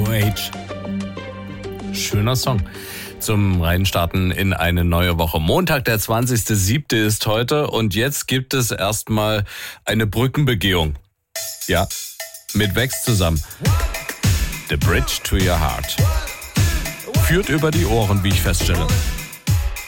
Age. Schöner Song zum Reinstarten in eine neue Woche. Montag, der 20.07. ist heute und jetzt gibt es erstmal eine Brückenbegehung. Ja, mit Vex zusammen. The Bridge to Your Heart. Führt über die Ohren, wie ich feststelle.